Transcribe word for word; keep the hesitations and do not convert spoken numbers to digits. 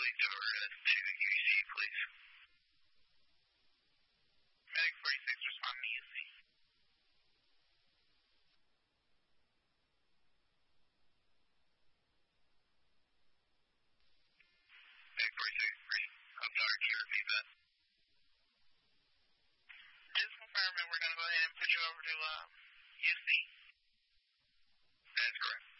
Police over uh, to U C, please. Medic forty-six, respond to U C. Medic forty-six, I'm sorry, can you repeat that? Just confirming, we're going to go ahead and put you over to uh, U C. That's correct.